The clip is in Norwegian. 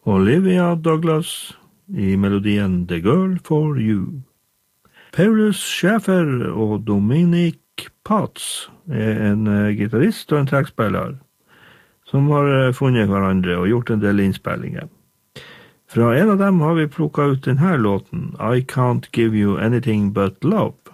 Olivia Douglas i melodien The Girl for You. Paulus Schäfer og Dominic Potts en gitarrist og en trekkspiller som har funnet hverandre og gjort en del innspillinger. Fra en av dem har vi plukket ut denne låten, I Can't Give You Anything But Love.